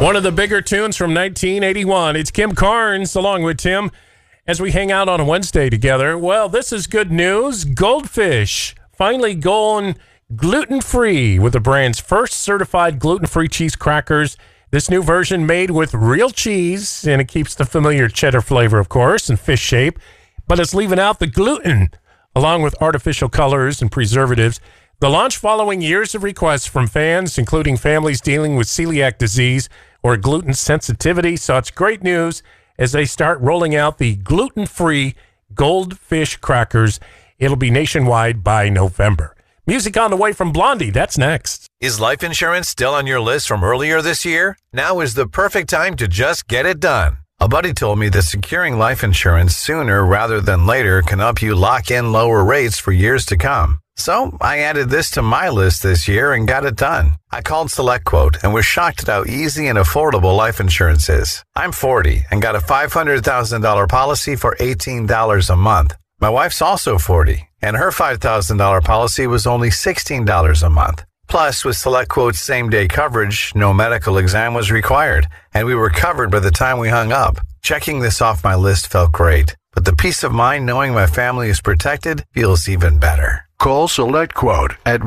One of the bigger tunes from 1981. It's Kim Carnes along with Tim as we hang out on a Wednesday together. Well, this is good news. Goldfish finally going gluten-free with the brand's first certified gluten-free cheese crackers. This new version made with real cheese, and it keeps the familiar cheddar flavor, of course, and fish shape, but it's leaving out the gluten along with artificial colors and preservatives. The launch following years of requests from fans, including families dealing with celiac disease or gluten sensitivity. So it's great news as they start rolling out the gluten-free Goldfish crackers. It'll be nationwide by November. Music on the way from Blondie. That's next. Is life insurance still on your list from earlier this year? Now is the perfect time to just get it done. A buddy told me that securing life insurance sooner rather than later can help you lock in lower rates for years to come. So I added this to my list this year and got it done. I called SelectQuote and was shocked at how easy and affordable life insurance is. I'm 40 and got a $500,000 policy for $18 a month. My wife's also 40 and her $5,000 policy was only $16 a month. Plus, with SelectQuote's same-day coverage, no medical exam was required, and we were covered by the time we hung up. Checking this off my list felt great, but the peace of mind knowing my family is protected feels even better. Call SelectQuote at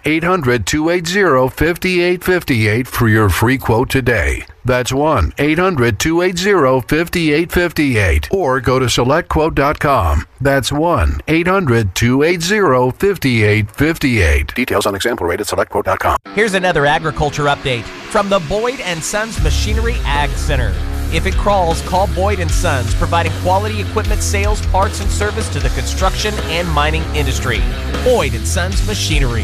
1-800-280-5858 for your free quote today. That's 1-800-280-5858. Or go to SelectQuote.com. That's 1-800-280-5858. Details on example rate at SelectQuote.com. Here's another agriculture update from the Boyd & Sons Machinery Ag Center. If it crawls, call Boyd & Sons, providing quality equipment sales, parts, and service to the construction and mining industry. Boyd & Sons Machinery.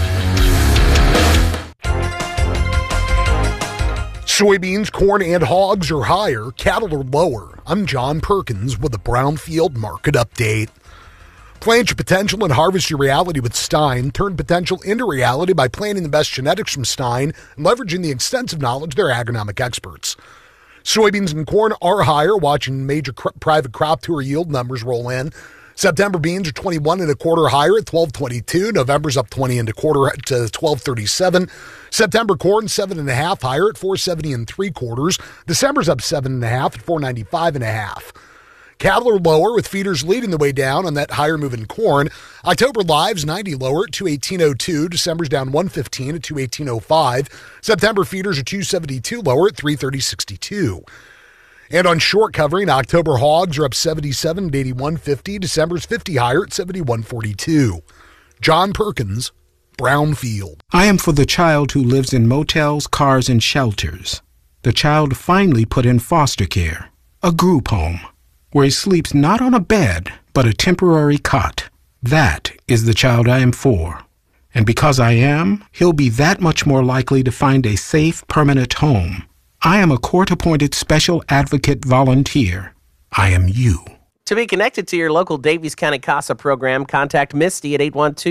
Soybeans, corn, and hogs are higher. Cattle are lower. I'm John Perkins with the Brownfield Market Update. Plant your potential and harvest your reality with Stein. Turn potential into reality by planting the best genetics from Stein and leveraging the extensive knowledge of their agronomic experts. Soybeans and corn are higher, watching major private crop tour yield numbers roll in. September beans are 21 1/4 higher at 12.22. November's up 20 1/4 to 12.37. September corn 7 1/2 higher at 4.70 3/4. December's up 7 1/2 at 4.95 1/2. Cattle are lower, with feeders leading the way down on that higher move in corn. October lives 90 lower at 218.02. December's down 115 at 218.05. September feeders are 272 lower at 330.62. And on short covering, October hogs are up 77 at 81.50. December's 50 higher at 71.42. John Perkins, Brownfield. I am for the child who lives in motels, cars, and shelters. The child finally put in foster care, a group home, where he sleeps not on a bed, but a temporary cot. That is the child I am for. And because I am, he'll be that much more likely to find a safe, permanent home. I am a court-appointed special advocate volunteer. I am you. To be connected to your local Daviess County CASA program, contact Misty at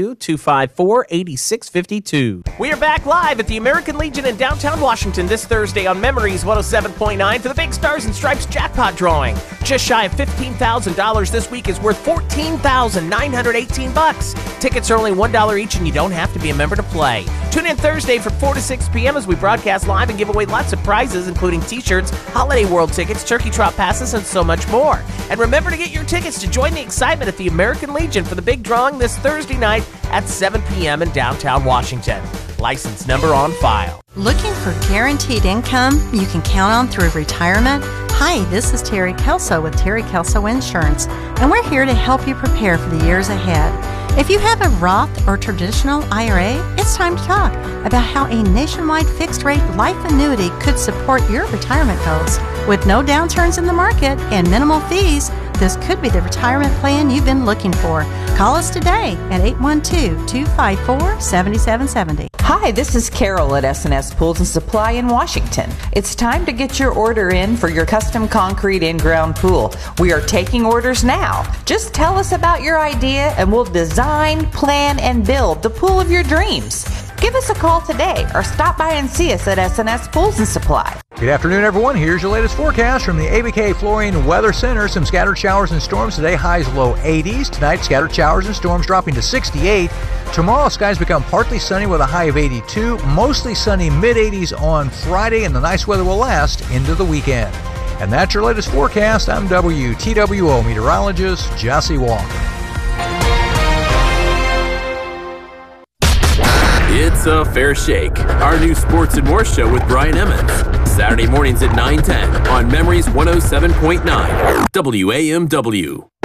812-254-8652. We are back live at the American Legion in downtown Washington this Thursday on Memories 107.9 for the Big Stars and Stripes jackpot drawing. Just shy of $15,000 this week is worth $14,918. Tickets are only $1 each, and you don't have to be a member to play. Tune in Thursday from 4 to 6 p.m. as we broadcast live and give away lots of prizes, including t-shirts, Holiday World tickets, Turkey Trot passes, and so much more. And remember to get your tickets to join the excitement at the American Legion for the big drawing this Thursday night at 7 p.m. in downtown Washington. License number on file. Looking for guaranteed income you can count on through retirement? Hi, this is Terry Kelso with Terry Kelso Insurance, and we're here to help you prepare for the years ahead. If you have a Roth or traditional IRA, it's time to talk about how a nationwide fixed-rate life annuity could support your retirement goals. With no downturns in the market and minimal fees, this could be the retirement plan you've been looking for. Call us today at 812-254-7770. Hi, this is Carol at S&S Pools and Supply in Washington. It's time to get your order in for your custom concrete in-ground pool. We are taking orders now. Just tell us about your idea and we'll design, plan, and build the pool of your dreams. Give us a call today or stop by and see us at S&S Pools and Supply. Good afternoon, everyone. Here's your latest forecast from the ABK Flooring Weather Center. Some scattered showers and storms today. Highs low 80s. Tonight, scattered showers and storms dropping to 68. Tomorrow, skies become partly sunny with a high of 82. Mostly sunny mid-80s on Friday, and the nice weather will last into the weekend. And that's your latest forecast. I'm WTWO meteorologist Jesse Walker. It's a Fair Shake, our new sports and more show with Brian Emmons. Saturday mornings at 9:10 on Memories 107.9 WAMW.